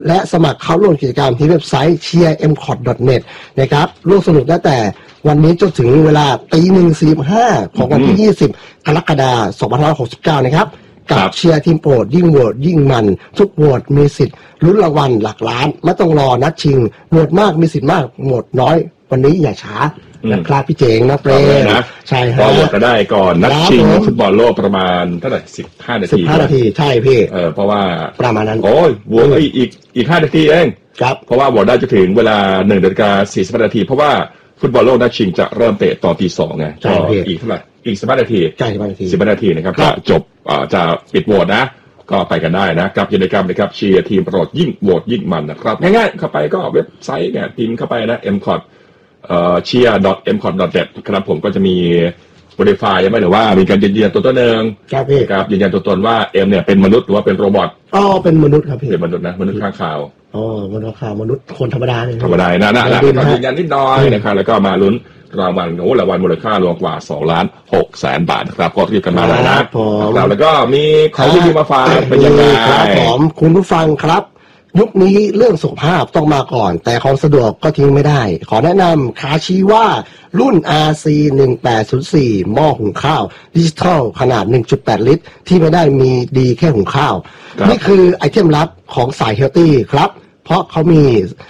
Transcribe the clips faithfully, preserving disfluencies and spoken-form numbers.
และสมัครเข้าร่วมกิจกรรมที่เว็บไซต์ เชียร์ เอ็ม คอท ดอท เน็ต นะครับร่วมสนุกได้แต่วันนี้จนถึงเวลาตีหนึ่งสี่ห้าของวันที่ยี่สิบกรกฎาคมสองพันห้าร้อยหกสิบเก้านะครับกับเชียร์ทีมโปรดยิ่งโหวตยิ่งมันทุกโหวตมีสิทธิ์ลุ้นรางวัลหลักล้านไม่ต้องรอนัดชิงโหวตมากมีสิทธิ์มากโหวตน้อยวันนี้อย่าช้านะครับพี่เจ๋งนะเปรมนะใช่ฮะโหวตก็ได้ก่อนนัดชิงฟุตบอลโลกประมาณเท่าไหร่สิบห้านาทีสิบห้านาทีใช่พี่เออเพราะว่าประมาณนั้นโอ้ยโหวตอีกอีกห้านาทีเองครับเพราะว่าโหวตได้จะถึงเวลาหนึ่งนาฬิกาสี่สิบนาทีเพราะว่าฟุตบอลโลกนัดชิงจะเริ่มเตะตอนตีสองไงก็อีกเท่าไหร่อีกสิบห้านาทีใช่สิบห้านาทีสิบห้านาทีนะครับจะจบจะปิดโหวตนะก็ไปกันได้นะกับกิจกรรมนะครับเชียร์ทีมโปรดยิ่งโหวตยิ่งมันนะครับง่ายๆเข้าไปก็เว็บไซต์เนี่ยพิมพ์เข้าไปนะ เอ็ม คอท เอ่อ เชียร์ ดอท เอ็ม คอท ดอท เน็ต ครับผมก็จะมี verify ใช่ไหมหรือว่ามีการยืนยันตัวตนเองครับพี่ครับยืนยันตัวตนว่าเอ็มเนี่ยเป็นมนุษย์หรือว่าเป็นโรบอทอ๋อเป็นมนุษย์ครับพี่เป็นมนุษย์นะมนุษย์ข้างข่าวอ๋อมนุษย์ข้างมนุษย์คนธรรมดาเลยธรรมดานะนะแล้วก็ยืนยันนิดหน่อยนะครับแล้วก็มาลุ้นรางวัลโอ้รางวัลมูลค่ารวมกว่าสองล้านหกแสนบาทครับก็รีบกันมาแล้วนะเราแล้วก็มีของดีๆมาฝากเป็นยังไงครับผมคุณผู้ฟังครับยุคนี้เรื่องสุขภาพต้องมาก่อนแต่ของสะดวกก็ทิ้งไม่ได้ขอแนะนำคาชิว่ารุ่น อาร์ ซี หนึ่งแปดศูนย์สี่ หม้อหุงข้าวดิจิทัลขนาด หนึ่งจุดแปด ลิตรที่ไม่ได้มีดีแค่หุงข้าวนี่คือไอเทมลับของสายเฮลตี้ครับเพราะเขามี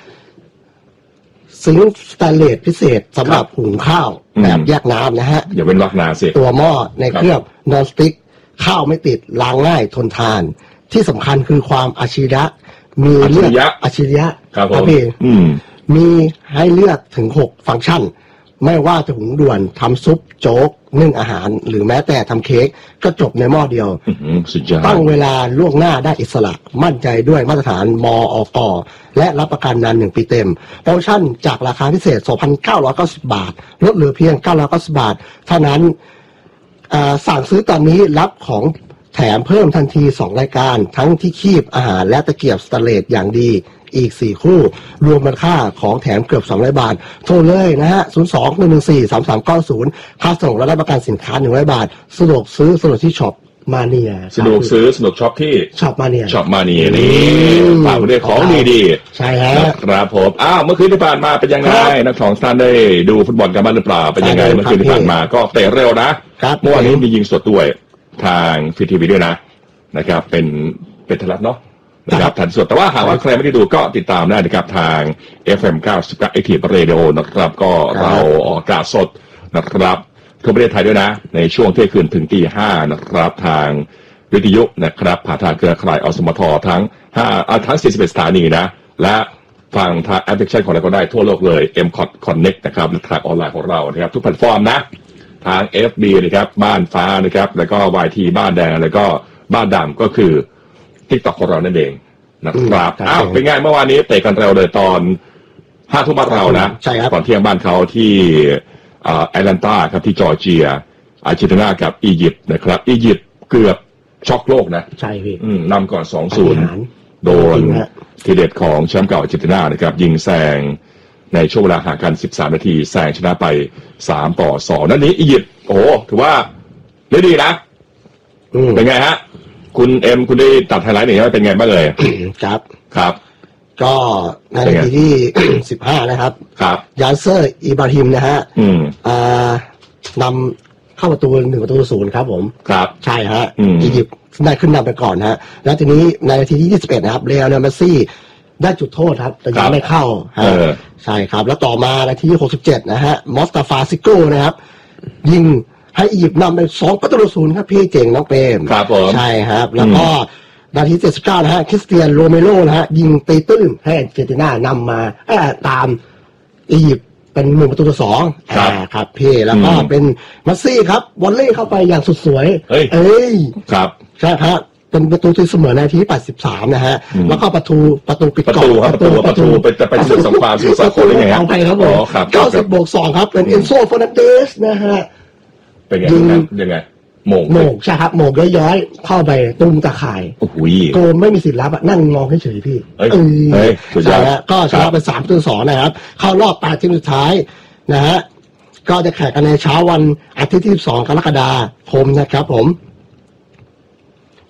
ซิงค์สแตนเลสพิเศษสำหรับหุงข้าวแบบแยกน้ำนะฮะอย่าเป็นวักนาสิตัวหม้อในเครื่องนอนสติ๊กข้าวไม่ติดล้างง่ายทนทานที่สำคัญคือความอาชีระมีเลือกอาชีระครับพี่มีให้เลือกถึงหกฟังก์ชันไม่ว่าจะหุงด่วนทำซุปโจ๊กนึ่งอาหารหรือแม้แต่ทำเค้กก็จบในหม้อเดียวตั้งเวลาล่วงหน้าได้อิสระมั่นใจด้วยมาตรฐานมอก.และรับประกันนานหนึ่งปีเต็มโปรโมชั่นจากราคาพิเศษ สองพันเก้าร้อยเก้าสิบ บาทลดเหลือเพียงเก้าร้อยเก้าสิบบาทเท่านั้นสั่งซื้อตอนนี้รับของแถมเพิ่มทันทีสองรายการทั้งที่คีบอาหารและตะเกียบสแตนเลสอย่างดีอีกสี่คู่รวมมูลค่าของแถมเกือบสองร้อยบาทโทรเลยนะฮะศูนย์ สอง หนึ่ง หนึ่ง สี่ สาม สาม เก้า ศูนย์ค่าส่งและรับประกันสินค้าหนึ่งร้อยบาทสะดวกซื้อสะดวกที่ช็อปมาเนียสะดวกซื้อสะดวกช็อปที่ช็อปมาเนียช็อปมาเนียนี่ฝากด้วยของดีๆใช่ฮะครับผมอ้าวเมื่อคืนที่ผ่านมาเป็นยังไงนักสองท่านได้ดูฟุตบอลกันบ้างหรือเปล่าเป็นยังไงเมื่อคืนที่ผ่านมาก็เตะเร็วนะเมื่อวานนี้มียิงสดด้วยทางฟีทีวีด้วยนะนะครับเป็นเป็นทลัดเนาะนะครับทันสดแต่ว่าหากว่าใครไม่ได้ดูก็ติดตามได้นะครับทาง เอฟ เอ็ม เก้าสิบเก้า Active Radio นะครับก็เราออกอากาศสดนะครับทั่วประเทศไทยด้วยนะในช่วงเที่ยงคืนถึงตีห้านะครับทางวิทยุนะครับผ่านทางเครือข่ายอสมททั้งห้าทั้งสี่สิบเอ็ดสถานีนะและฟังทางแอปพลิเคชันของเราก็ได้ทั่วโลกเลย เอ็ม คอท Connect นะครับและทางออนไลน์ของเรานะครับทุกแพลตฟอร์มนะทาง เอฟ บี นะครับบ้านฟ้านะครับแล้วก็ วาย ที บ้านแดงแล้วก็บ้านดำก็คือ TikTok ของเรานั่นเองนะครับอ้าวเป็นไงเมื่อวานนี้เตะกันเร็วเลยตอนห้าทุ่มบ้านเรานะก่อนเที่ยงบ้านเขาที่แอตแลนตาครับที่จอร์เจียอาร์เจนตินากับอียิปต์นะครับอียิปต์เกือบช็อกโลกนะใช่พี่นำก่อน สองศูนย์ โดนทีเด็ดของแชมป์เก่าอาร์เจนตินานะครับยิงแซงในช่วงเวลาห่างกันสิบสามนาทีแซงชนะไปสามต่อสองนั่นนี้อียิปต์โอ้โหถือว่าเล่นดีนะเป็นไงฮะคุณเอ็มคุณได้ตัดไฮไลท์หน่อยว่าเป็นไงบ้างเลยครับครับก็ในนาทีที่สิบห้านะครับครับยาเซอร์อิบราฮิมนะฮะอืมอ่านำเข้าประตูหนึ่งประตูศูนย์ครับผมครับใช่ฮะอียิปต์ได้ขึ้นนำไปก่อนฮะแล้วทีนี้ในนาทีที่ยี่สิบเอ็ดนะครับเรอัลเมสซี่ได้จุดโทษครับแต่ยังไม่เข้าฮะใช่ครับแล้วต่อมานาทีที่หกสิบเจ็ดนะฮะมอสตาฟาซิโก้นะครับยิงให้อียิปต์นำไปสองประตูต่อศูนย์ครับพี่เจ๋งน้องเปรมครับผมใช่ครับแล้วก็นาทีเจ็ดสิบเก้านะฮะคริสเตียนโรเมโรนะฮะยิงตีตื้นให้อาร์เจนตินานำมาตามอียิปต์เป็นหนึ่งประตูต่อสองครับพี่แล้วก็เป็นมัสซี่ครับวอลเล่เข้าไปอย่างสุดสวยเอ้ยครับใช่ครับเป็นประตูที่เสมอในนาทีแปดสิบสามนะฮะแล้วก็ประตูประตูปิดก่อนประตูประตูเป็นจะเป็นสื่อสัมพันธ์สื่อสารคนยังไงเอาไปครับผมเก้าสิบบวกสองครับเป็นเอนโซเฟอร์นันเดสนะฮะเป็นไงยังไงโมงโมงใช่ครับโมงย้อยๆเข้าไปตุ้มตะข่ายโอ้โหโกนไม่มีสิทธิ์รับนั่งมองเฉยๆพี่เอ้ยใช่ฮะก็ชนะไปสามต่อสองนะครับเข้ารอบแปดทีมสุดท้ายนะฮะก็จะแข่งกันในเช้าวันอาทิตย์ที่สิบสองกรกฎาคมนะครับผม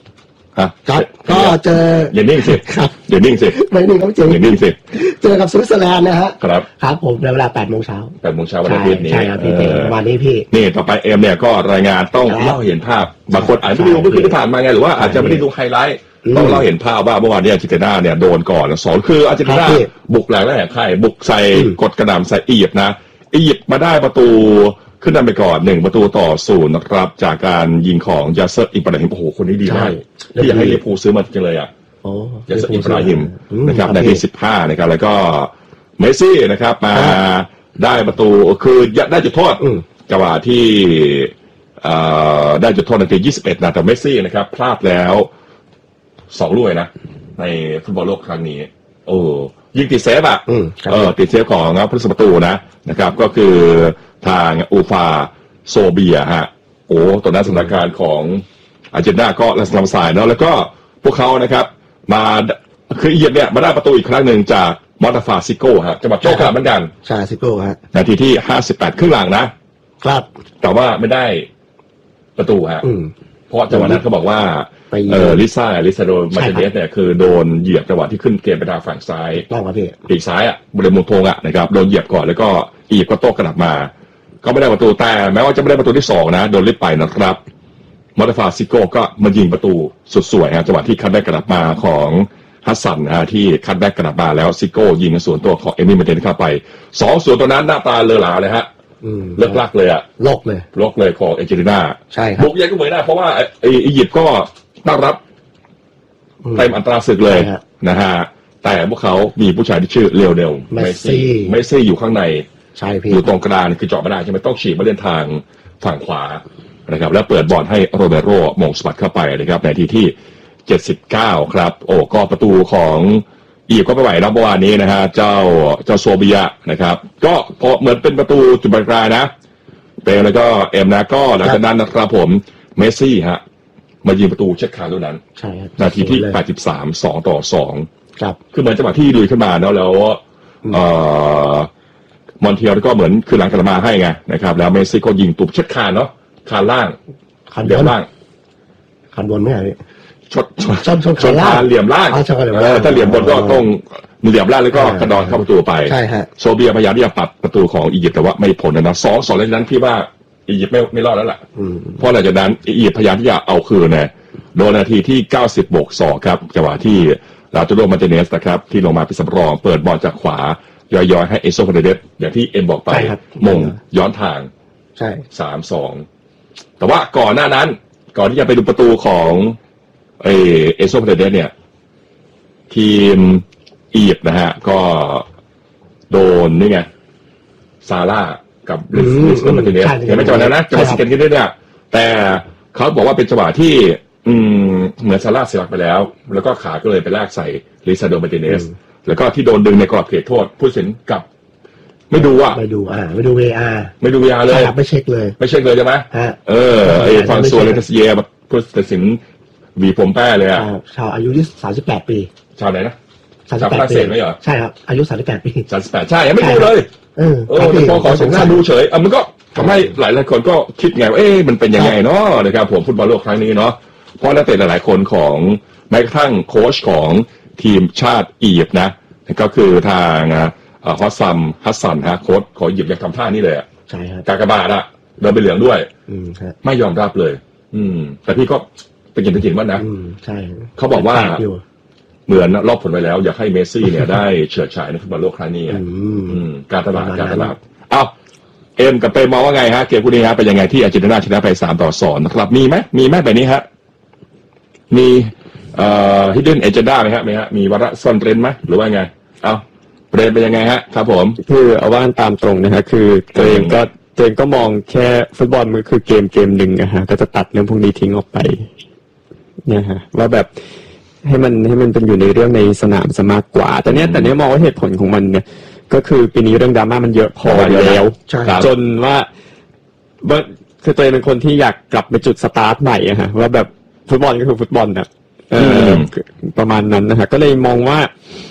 ครับก็เจออย่านิ่งสิครับอย่านิ่งสิไม่นิ่งครับเจออย่านิ่งสิเจอกับสวิตเซอร์แลนด์นะฮะครับครับผมในเวลาแปดโมงเช้าแปดโมงเช้าวันอาทิตย์นี้ใช่ครับพี่วันนี้พี่นี่ต่อไปเอ็มเนี่ยก็รายงานต้องเล่าเห็นภาพบางคนอาจจะไม่ดูเมื่อคืนที่ผ่านมาไงหรือว่าอาจจะไม่ได้ดูไฮไลท์ต้องเล่าเห็นภาพว่าเมื่อวานนี้อาร์เจนตินาเนี่ยโดนก่อนสองคืออาร์เจนตินาบุกแหลกและแหกไข่บุกใส่กดกระดำใส่อียิปต์นะอียิปต์มาได้ประตูขึ้นนำไปก่อนหนึ่งประตูต่อศูนย์นะครับจากการยิงของยาเซอร์อิบราฮิมโอ้โหคนนี้ดีมากที่อยากให้ลิเวอร์พูลซื้อมาจังเลยอ่ะยาเซอร์อิบราฮิมนะครับในที่สิบห้านะครับแล้วก็เมสซี่นะครับมาได้ประตูคือได้จุดโทษจังหวะที่ได้จุดโทษนาทียี่สิบเอ็ดนะแต่เมสซี่นะครับพลาดแล้วสองลูกนะในฟุตบอลโลกครั้งนี้โอ้ยิงติดเซฟอ่ะเออติดเซฟของผู้รักษาประตูนะนะครับก็คือทางอูฟาโซเบียฮะโอ้ตอนนั้นสถานการณ์ของอาร์เจนตินาก็ระสำสายเนาะแล้วก็พวกเขานะครับมาคืออียิปต์เนี่ยมาได้ประตูอีกครั้งหนึ่งจากมอตาฟาซิโก้ฮะจังหวัดโต้กลับเหมือนกันใช่ซิโก้ฮะนาทีที่ห้าสิบแปดครึ่งหลังนะครับแต่ว่าไม่ได้ประตูฮะเพราะจังหวะนั้นเขาบอกว่าเออลิซ่าลิซาโดมาร์ติเนสเนี่ยคือโดนเหยียบจังหวะที่ขึ้นเกมไปทางฝั่งซ้ายต้องครับพี่ปีกซ้ายอ่ะบริเวณมุมธงอ่ะนะครับโดนเหยียบก่อนแล้วก็อียิปต์ก็โต้กลับมาก็ไม่ได้ประตูแต่แม้ว่าจะไม่ได้ประตูที่สองนะโดนลิบไปนะครับมอตาฟาซิโก้ก็มายิงประตูสุดสวยฮะจังหวะที่คัทแบ็กกลับมาของฮัสซันนะฮะที่คัทแบ็กกลับมาแล้วซิโก้ยิงสวนตัวของเอมิมาร์ติเนสเข้าไปสองสวนตัวนั้นหน้าตาเลอะหลาเลยฮะเลิกลักเลยอ่ะลกเลยลกเลยของอาร์เจนตินาใช่ครับบุกใหญ่ก็เหมือนนะเพราะว่าไออียิปต์ก็ต้อนรับเต็มอัตราศึกเลยนะฮะแต่พวกเขามีผู้ชายที่ชื่อเลโอเนลเมสซี่เมสซี่อยู่ข้างในใช่พี่อยู่ตรงกลางคือเจาะไม่ได้ใช่ไหมต้องฉีกมาเล่นทางฝั่งขวานะครับแล้วเปิดบอลให้โรเบโรมงสปัดเข้าไปนะครับในทีที่เจ็ดสิบเก้าครับโอ้ก็ประตูของอียิปต์ก็ไม่ไหวนะเมื่อวานนี้นะฮะเจ้าเจ้าโซเบียนะครับก็พอเหมือนเป็นประตูจุดบรรยายนะเป็นแล้วก็เอ็มนะก็หลังจากนั้นนะครับผมเมสซี่ฮะมายิงประตูเช็ดขาตัวนั้นใช่ครับนาทีที่แปดสิบสาม สองต่อสองครับคือเหมือนจังหวะที่ลุยขึ้นมาเนาะแล้วเอ่อมอนเทียลก็เหมือนคือหลังกลับมาให้ไงนะครับแล้วเมสซี่ก็ยิงตุบเช็ดคานเนาะคานล่างคานเหลี่ยมล่างคานบนไม่ใช่ชดชดชดชดคานเหลี่ยมล่างถ้าเหลี่ยมบนก็ต้องเหลี่ยมล่างแล้วก็กระดอนเข้าประตูไปใช่ฮะโซเบียพยายามที่จะปัดประตูของอียิปต์แต่ว่าไม่ผลนะสองสองในนั้นพี่ว่าอียิปต์ไม่ไม่รอดแล้วล่ะเพราะหลังจากนั้นอียิปต์พยายามที่จะเอาคืนนะโดนนาทีที่เก้าสิบบวกสองครับจังหวะที่ลาโตโรมาร์ติเนสนะครับที่ลงมาเป็นสำรองเปิดบอลจากขวาย้อยๆให้เอโซเฟเรเดสอย่างที่เอ็มบอกไปมงย้อนทางใช่สามสองแต่ว่าก่อนหน้านั้นก่อนที่จะไปดูประตูของเอเอโซเฟเรเดสเนี่ยทีมอียิปต์นะฮะก็โดนนี่ไงซาร่ากับลิสมาร์ติเนสเห็นไหมจังหวะนั้นนะจังหวะสเก็ตกันด้วยเนี่ยแต่เขาบอกว่าเป็นจังหวะที่อืมเหมือนซาร่าเสียหลักไปแล้วแล้วก็ขาก็เลยไปลากใส่ลิซาโดมาร์ติเนสแล้วก็ที่โดนดึงในกรอบเขตโทษผู้ตัดสินกับไม่ดูอ่ะไม่ดูอ่าไม่ดู วี อาร์ไม่ดู วี อาร์ เลยไม่เช็คเลยไม่เช็คเลยใช่ไหมเออไอ้ฟังซัวเลนเซียผู้ตัดสินวีผมแป้เลยอ่ะชาวอายุที่สามสิบแปดปีชาวไหนนะชาวฝรั่งเศสไหมเหรอใช่ครับอายุสามสิบแปดปีสามสิบแปดใช่ยังไม่ดูเลยเออเออพอขอสงสารดูเฉยอ่ะมันก็ทำให้หลายหลายคนก็คิดไงว่าเอ๊ะมันเป็นยังไงเนาะนะครับผมฟุตบอลโลกครั้งนี้เนาะเพราะนักเตะหลายๆคนของแม้กระทั่งโค้ชของทีมชาติอียิปต์นะก็คือทางฮอสซัมฮัสซันฮะโค้ชของอียิปต์ยังทำท่านี้เลยอ่ะใช่ครับกากบาทอะโดนใบเหลืองด้วยไม่ยอมรับเลยอืมแต่พี่ก็เป็นกินเป็นกินว่านะใช่เขาบอกว่าเหมือนรอบผลไปแล้วอยากให้เมสซี่เนี่ยได้เฉิดฉายในฟุตบอลโลกครั้งนี้การตลาดการตลาดเอ้าเอ็มกับเปมองว่าไงฮะเกมคู่นี้ฮะเป็นยังไงที่อาร์เจนตินาชนะไปสามต่อสองนะครับมีไหมมีไหมแบบนี้ฮะมีเอ่อ hidden agenda ไหมฮะไหมฮะมีวาระซ่อนเร้นไหมหรือว่าไงเอ้าเปรมเป็นยังไงฮะครับผมคือเอาว่าตามตรงนะฮะคือตัวเองก็ตัวเองก็มองแค่ฟุตบอลมันคือเกมเกมหนึ่งนะฮะก็จะตัดเรื่องพวกนี้ทิ้งออกไปเนี่ยฮะว่าแบบให้มันให้มันเป็นอยู่ในเรื่องในสนามซะมากกว่าแต่เนี้ยแต่เนี้ยมองว่าเหตุผลของมันเนี่ยก็คือปีนี้เรื่องดราม่ามันเยอะพอแล้วจนว่าว่าคือตัวเองเป็นคนที่อยากกลับไปจุดสตาร์ทใหม่อะฮะว่าแบบฟุตบอลก็คือฟุตบอลนะเออประมาณนั้นนะฮะก็เลยมองว่า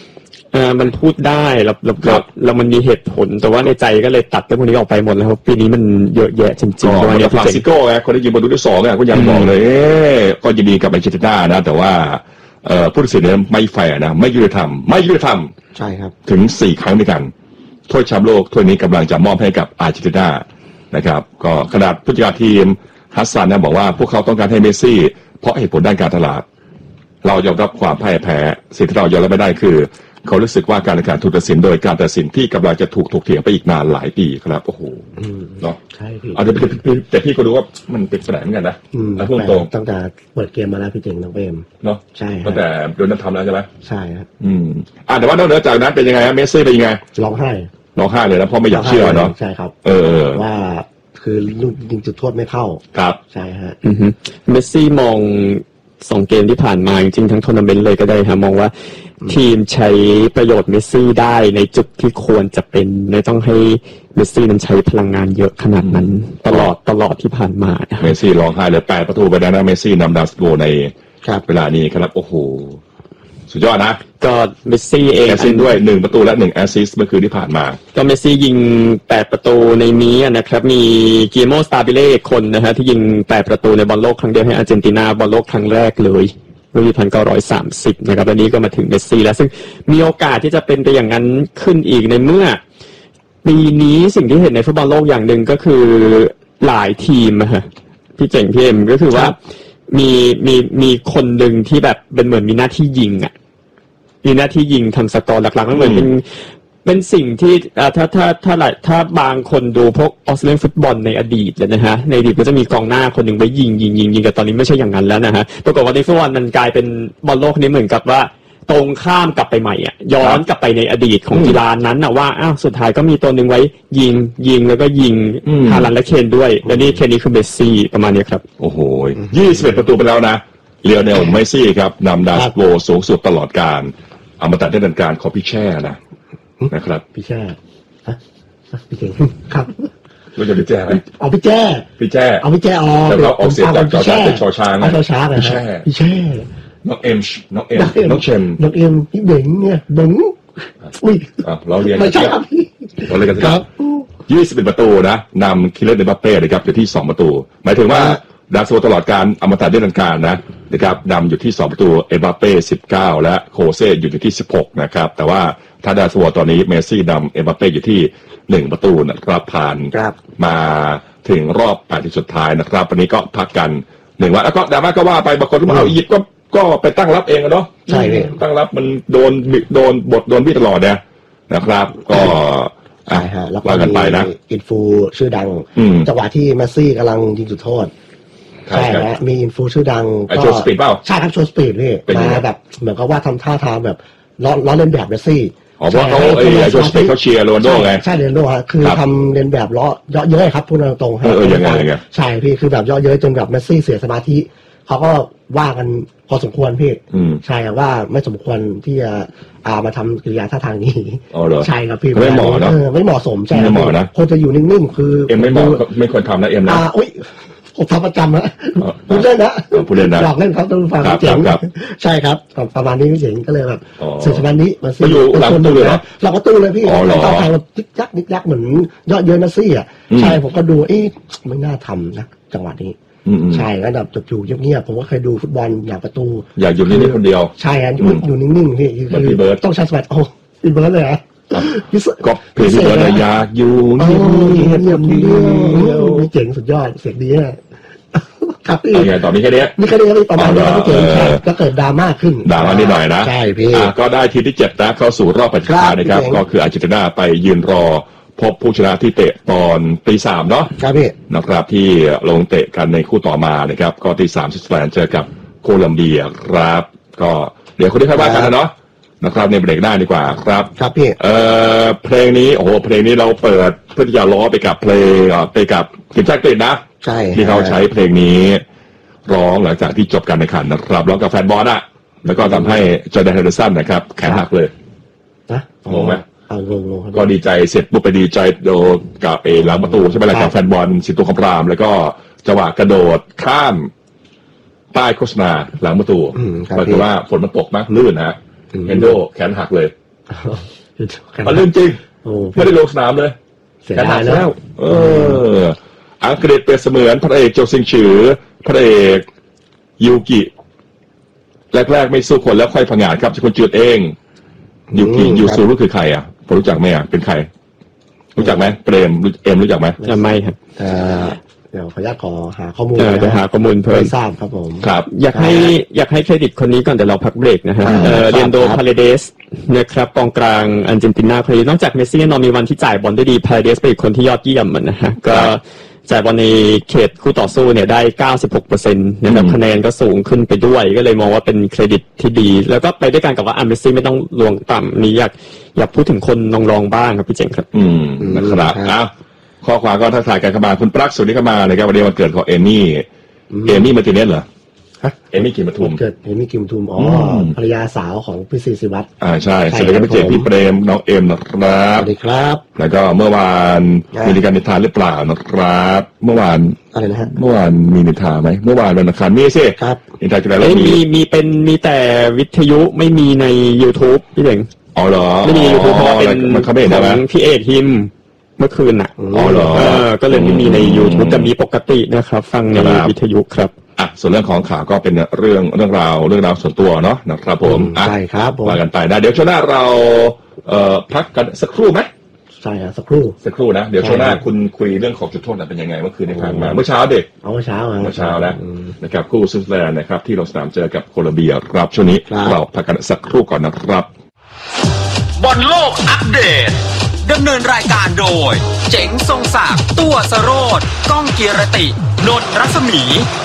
เออมันพูดได้แล้วแล้วแล้วมันมีเหตุผลแต่ว่าในใจก็เลยตัดเรื่องพวกนี้ออกไปหมดแล้วปีนี้มันเยอะแยะจริงๆด้วยเนี่ยฟรานซิโก้ไงคนที่ยิงประตูที่สองเนี่ยก็ยังบอกเลยเอ๊ก็ยินดีกับแมนเชสเตอร์ด้านะแต่ว่าเอ่อผู้ตัดสินเนี่ยไม่แฟร์นะไม่ยุติธรรมไม่ยุติธรรมใช่ครับถึงสี่ครั้งด้วยกันถ้วยแชมป์โลกถ้วยนี้กำลังจะมอบให้กับอาร์เจนตินานะครับก็ขนาดผู้จัดการทีมฮัสซันนะบอกว่าพวกเขาต้องการให้เมสซี่เพราะเหตุผลด้านการตลาดเรายอมรับความพ่ายแพ้สิ่งที่เรายอมรับไม่ได้คือเขารู้สึกว่าการแข่งขันถูกตัดสินโดยการตัดสินที่กำลังจะถูกถกเถียงไปอีกนานหลายปีครับโอ้โหเนาะใช่พี่เอาแต่แต่พี่ก็รู้ว่ามันเป็นปัญหาเหมือนกันนะแล้วพูดตรงตั้งแต่เปิดเกมมาแล้วพี่เจ๋งน้องเปมเนาะใช่ตั้งแต่โดนนัดทำแล้วใช่ไหมใช่ครับอืมอ่าแต่ว่านอกเหนือจากนั้นเป็นยังไงเมสซี่เป็นยังไงร้องไห้ร้องไห้เลยนะเพราะไม่อยากเชื่อเนาะใช่ครับเออว่าคือลูกยิงจุดโทษไม่เข้าครับใช่ฮะเมสซี่มองสองเกมที่ผ่านมาจริงๆทั้งทัวร์นาเมนต์เลยก็ได้ฮะมองว่าทีมใช้ประโยชน์เมสซี่ได้ในจุดที่ควรจะเป็นไม่ต้องให้เมสซี่นั้นใช้พลังงานเยอะขนาดนั้นตลอดตลอดที่ผ่านมาเมสซี่ร้องไห้เลยแปดประตูไปแล้วนะเมสซี่นำดาวสโกในเวลานี้ครับโอ้โหสุดยอดนะก็เมสซี่เองแอสซิสต์ด้วยหนึ่งประตูและหนึ่งแอสซิสต์เมื่อคืนที่ผ่านมาก็เมสซี่ยิงแปดประตูในนี้นะครับมีกิโมสตาบิเล่คนนะฮะที่ยิงแปดประตูในบอลโลกครั้งเดียวให้อาร์เจนตินาบอลโลกครั้งแรกเลยเมื่อปีหนึ่งพันเก้าร้อยสามสิบนะครับแล้วนี้ก็มาถึงเมสซี่แล้วซึ่งมีโอกาสที่จะเป็นไปอย่างนั้นขึ้นอีกในเมื่อปีนี้สิ่งที่เห็นในฟุตบอลโลกอย่างหนึ่งก็คือหลายทีมฮะพี่เจ๋งพี่เอ็มก็คือว่ามีมีมีคนหนึ่งที่แบบเป็นเหมือนมีหน้าที่ยิงอ่ะมีหน้าที่ยิงทำสกอร์หลักๆแล้วเหมือนเป็นเป็นสิ่งที่ถ้าถ้าถ้าหลายถ้าบางคนดูพวกออสเตรเลียนฟุตบอลในอดีตเลยนะฮะในอดีตก็จะมีกองหน้าคนหนึ่งไปยิงยิงยิงยิงแต่ตอนนี้ไม่ใช่อย่างนั้นแล้วนะฮะปรากฏว่าในฟุตบอลมันกลายเป็นบอลโลกนี้เหมือนกับว่าตรงข้ามกลับไปใหม่อ่ะย้อนกลับไปในอดีตของกีฬานั้นนะว่าอ้าวสุดท้ายก็มีตัวหนึ่งไว้ยิงยิงแล้วก็ยิงฮาลันและเคนด้วยและนี่เคนนี้คือเมสซี่ประมาณนี้ครับโอ้โหยี่สิบเอ็ดประตูไปแล้วนะเลียวเนลเมสซี่ครับนำดาวสโกสูงสุดตลอดกาลอมตะได้ดันการของพี่แช่นะนะครับพี่แช่ฮะพี่เก่งครับรู้จักพี่แช่ไหมเอาพี่แช่พี่แช่เอาพี่แช่อ๋อแล้วก็ออกเสียงจากจอช้างเป็นชอช้างนะชอช้างพี่แช่พี่แช่น้องเอ็มน้องเอ็มน้องเชมน้องเอ็มพี่เบ๋งเนี่ยเบ๋งอุ้ยเราเรียนไม่ใช่ครับเราเรียนกันครับยี่สิบเอ็ดประตูนะนำคิเลนเดบัปเป้นะครับอยู่ที่สองประตูหมายถึงว่าดาวซัวตลอดการอมตะได้ดันการนะนะครับนำอยู่ที่สองประตูเอ็มบัปเป้สิบเก้าและโคเซ่อยู่ที่สิบหกนะครับแต่ว่าถ้าดาวซัวตอนนี้เมสซี่นำเอ็มบัปเป้อยู่ที่หนึ่งประตูนะครับผ่านมาถึงรอบแปดทีมสุดท้ายนะครับวันนี้ก็พักกันหนึ่งวันแล้วก็ดราม่าก็ว่าไปบางคนก็มาเอาอียิปต์ก็ก็ไปตั้งรับเองเนาะใช่เลยตั้งรับมันโดนโดนบทโดนบี้ตลอดเนี่ยนะครับก็ใช่ฮะแล้วก็มีอินฟูชื่อดังจังหวะที่เมสซี่กำลังยิงจุดโทษใช่ฮะมีอินฟูชื่อดังก็โชว์สปีดเปล่าใช่ครับโชว์สปีดนี่มาแบบเหมือนกับว่าทำท่าทางแบบล้อล้อเล่นแบบเมสซี่อ๋อเพราะเขาไอ้โชว์สปีดเขาเชียร์โรนัลโดไงใช่โรนัลโดฮะคือทำเล่นแบบล้อเยอะเย้ยครับพูดตรงๆฮะเออยังไงใช่พี่คือแบบเยอะเย้ยจนแบบเมสซี่เสียสมาธิเขาก็ว่ากันพอสมควรพี่ใช่ครับว่าไม่สมควรที่จะอามาทำกิริยาท่าทางนี้ใช่ครับพี่ไม่เหมาะนะไม่เหมาะสมใช่ไม่เหมาะนะคนจะอยู่นิ่งๆคือเอ็มไม่เหมาะไม่ควรทำนะเอ็มนะอ่าอุ้ยผมทำประจำนะพูดเล่นนะพูดเล่นนะหลอกเล่นครับต้องฟังเจ๋งใช่ครับประมาณนี้พี่เจ๋งก็เลยแบบสื่อสารนี้มาซีเป็นคนดูเลยนะหลักประตูเลยพี่เขาทำแบบยิกยักยิกยักเหมือนยอดเยินนะซี่อ่ะใช่ผมก็ดูเอ๊ะไม่น่าทำนะจังหวะนี้ใช่ระดับจบอยู่เงียบๆผมก็เคยดูฟุตบอลอย่างประตูอยากอยู่นิ่งๆคนเดียวใช่ครับอยู่นิ่งๆพี่คือต้องใช้สมาธิโอ้พี่เบิร์ดเลยอ่ะก็เพลงพี่เบิร์ดเลยอยากอยู่นิ่งๆเงียบๆพี่เจ๋งสุดยอดเสียงดีอ่ะครับพี่ไงต่อมีแค่นี้มีแค่นี้ประมาณนี้พี่เจ๋งก็เกิดดราม่าขึ้นดราม่านิดหน่อยนะใช่พี่ก็ได้ทีที่เจ็ดนะเข้าสู่รอบสุดท้ายนะครับก็คืออาร์เจนตินาไปยืนรอพบผู้ชนะที่เตะตอนตีสามเนาะครับพี่นะครับที่ลงเตะกันในคู่ต่อมานะครับก็ตีสามสวิตเซอร์แลนด์เจอกับโคลัมเบียครับก็เดี๋ยวคนที่ค่อยว่ากันนะเนาะนะครับในเบรกหน้าดีกว่าครับครับพี่เอ่อเพลงนี้โอ้โหเพลงนี้เราเปิดเพื่อที่จะล้อไปกับเพลงไปกับทีมชาติอังกฤษนะใช่ที่เขาใช้เพลงนี้ร้องหลังจากที่จบการแข่งขันนะครับร้องกับแฟนบอลอ่ะแล้วก็ทำให้จอร์แดน เฮนเดอร์สันนะครับแขนหักเลยนะงงไหมก็ดีใจเสร็จปุ๊บไปดีใจโดกับเอหลังประตูใช่ไหมล่ะกับแฟนบอลสิตุคำรามแล้วก็จังหวะกระโดดข้ามป้ายโฆษณาหลังประตูก็คือว่าฝนมันตกมากลื่นฮะเฮนโดแขนหักเลยมันเรื่องจริงไม่ได้ลงสนามเลยเสียดายแล้วเอออังกฤษเป็นเสมือนพระเอกโจซิงฉือพระเอกยูกิแรกๆไม่สู้คนแล้วค่อยผงาดครับจะคนจืดเองยูกิยูซูรู้คือใครอ่ะผมรู้จักไหมอ่ะเป็นใครรู้จักไหมเปรมเอ็มรู้จักไหมจะไม่ครับเดี๋ยวขออนุญาตขอหาข้อมูลจะหาข้อมูลเพิ่มทราบครับผมครับอยากให้อยากให้เครดิตคนนี้ก่อนเดี๋ยวเราพักเบรกนะฮะเรียนโดพาเลเดสนะครับกองกลางอาร์เจนตินาคนนี้นอกจากเมสซี่แน่นอนมีวันที่จ่ายบอลได้ดีพาเลเดสเป็นอีกคนที่ยอดเยี่ยมนะฮะก็จ่ายบอลในเขตคู่ต่อสู้เนี่ยได้ เก้าสิบหกเปอร์เซ็นต์ นะครับคะแนนก็สูงขึ้นไปด้วยก็เลยมองว่าเป็นเครดิตที่ดีแล้วก็ไปด้วยกันกับว่าอาร์เมสซี่ไม่ต้องลวงต่ำนี้อยากอยากพูดถึงคนรองๆบ้างครับพี่เจ๋งครับอืมนะครับอ้าวข้อความก็ทักทายกันเข้ามาคุณปลั๊กสุดที่เข้ามาเลยครับวันนี้วันเกิดของเอมี่เอมี่มาร์ติเนสเหรอฮะเอมี่กิมปทุมเกิดเอมี่กิมปทุมอ๋อภรรยาสาวของพี่ศิวัตรอ่าใช่สวัสดีครับพี่เจพี่เปรมน้องเอ็มนะครับสวัสดีครับแล้วก็เมื่อวานมีการนิทานหรือเปล่านะครับเมื่อวานอะไรนะฮะเมื่อวานมีนิทานไหมเมื่อวานวันอังคารมีสิครับนิทานจะอะไรแล้วมีมีเป็นมีแต่วิทยุไม่มีใน YouTube พี่เจ๋งอ๋อเหรอไม่มี YouTube เพราะเป็นของพี่เอกฮิมเมื่อคืนน่ะอ๋อเหรอเออก็เลยไม่มีใน YouTube แต่มีปกตินะครับฟังในวิทยุครับอ่ะส่วนเรื่องของข่าวก็เป็นเรื่องเรื่องราวเรื่องราวส่วนตัวเนาะนะครับผมใช่ครับว่ากันไปนะเดี๋ยวช่วงหน้าเราเอ่อพักกันสักครู่ไหมใช่ครับสักครู่สักครู่นะเดี๋ยวช่วงหน้าคุณคุยเรื่องของจุดโทษเป็นยังไงเมื่อคืนที่ผ่านมาเมื่อเช้าเด็กเมื่อเช้าเมื่อเช้าแล้วนะครับคู่สวิตเซอร์แลนด์นะครับที่ลงสนามเจอกับโคลอมเบียครับช่วงนี้เราพักกันสักครู่ก่อนนะครับบอลโลกอัปเดตดำเนินรายการโดยเจ๋งทรงศักดิ์ตัวสโรจน์ก้องเกียรตินนท์รัศมี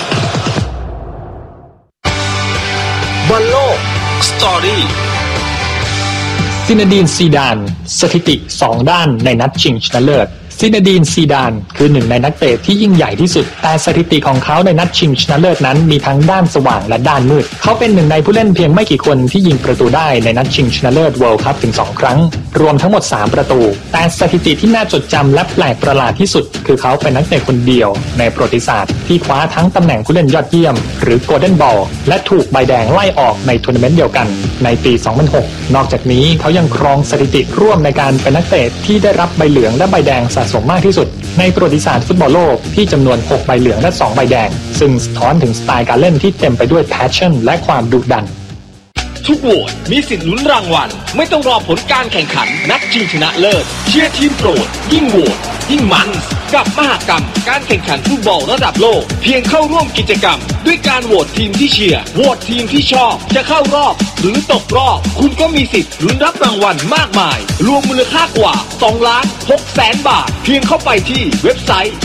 บอลโลกสตอรี่ซินาดีนซีดานสถิติสองด้านในนัดชิงชนะเลิศซินาดีนซีดานคือหนึ่งในนักเตะที่ยิ่งใหญ่ที่สุดแต่สถิติของเขาในนัดชิงชนะเลิศนั้นมีทั้งด้านสว่างและด้านมืดเขาเป็นหนึ่งในผู้เล่นเพียงไม่กี่คนที่ยิงประตูได้ในนัดชิงชนะเลิศ World Cup ถึงสองครั้งรวมทั้งหมดสามประตูแต่สถิติที่น่าจดจำและแปลกประหลาดที่สุดคือเขาเป็นนักเตะคนเดียวในประวัติศาสตร์ที่คว้าทั้งตำแหน่งผู้เล่นยอดเยี่ยมหรือ Golden Ball และถูกใบแดงไล่ออกในทัวร์นาเมนต์เดียวกันในปีสองพันหกนอกจากนี้เขายังครองสถิติร่วมในการเป็นนักเตะที่ได้รับใบเหลืองและใบแดงสะสมมากที่สุดในประวัติศาสตร์ฟุตบอลโลกที่จำนวนหกใบเหลืองและสองใบแดงซึ่งสะท้อนถึงสไตล์การเล่นที่เต็มไปด้วย passion และความดุดันทุกโหวตมีสิทธิ์ลุ้นรางวัลไม่ต้องรอผลการแข่งขันนัดชิงชนะเลิศเชียร์ทีมโปรดยิ่งโหวตยิ่งมันกับมหกรรมการแข่งขันฟุตบอลระดับโลกเพียงเข้าร่วมกิจกรรมด้วยการโหวตทีมที่เชียร์โหวตทีมที่ชอบจะเข้ารอบหรือตกรอบคุณก็มีสิทธิ์ลุ้นรับรางวัลมากมายรวมมูลค่ากว่าสองล้านหกแสนบาทเพียงเข้าไปที่เว็บไซต์